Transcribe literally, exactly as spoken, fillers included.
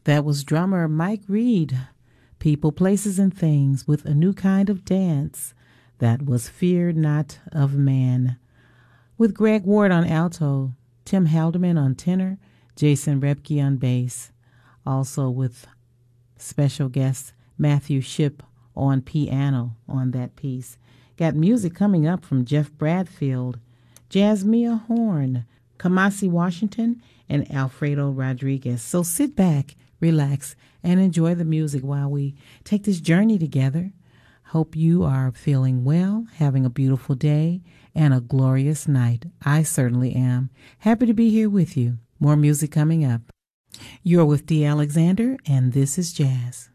That was drummer Mike Reed, People, Places, and Things, with a new kind of dance. That was Fear Not of Man, with Greg Ward on alto, Tim Halderman on tenor, Jason Repke on bass, also with special guest Matthew Shipp on piano on that piece. Got music coming up from Jeff Bradfield, Jasmia Horn, Kamasi Washington, and Alfredo Rodriguez. So sit back, relax, and enjoy the music while we take this journey together. Hope you are feeling well, having a beautiful day, and a glorious night. I certainly am. Happy to be here with you. More music coming up. You're with Dee Alexander, and this is Jazz.